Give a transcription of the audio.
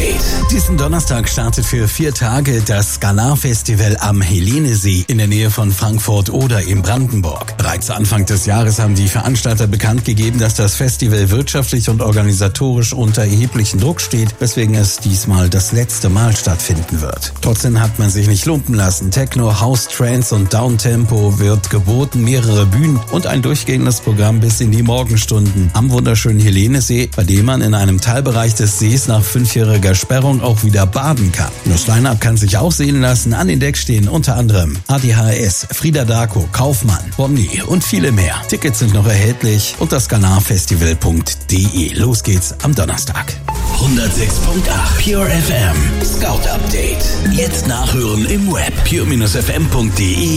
Update. Diesen Donnerstag startet für 4 Tage das Skalar-Festival am Helenesee in der Nähe von Frankfurt oder in Brandenburg. Bereits Anfang des Jahres haben die Veranstalter bekannt gegeben, dass das Festival wirtschaftlich und organisatorisch unter erheblichen Druck steht, weswegen es diesmal das letzte Mal stattfinden wird. Trotzdem hat man sich nicht lumpen lassen. Techno, House, Trance und Downtempo wird geboten, mehrere Bühnen und ein durchgehendes Programm bis in die Morgenstunden am wunderschönen Helenesee, bei dem man in einem Teilbereich des Sees nach 5-jähriger Sperrung auch wieder baden kann. Das Line-Up kann sich auch sehen lassen. An den Decks stehen unter anderem ADHS, Frida Daco, Kaufmann, Bomni und viele mehr. Tickets sind noch erhältlich unter skalarfestival.de. Los geht's am Donnerstag. 106.8 Pure FM Scout Update. Jetzt nachhören im Web pure-fm.de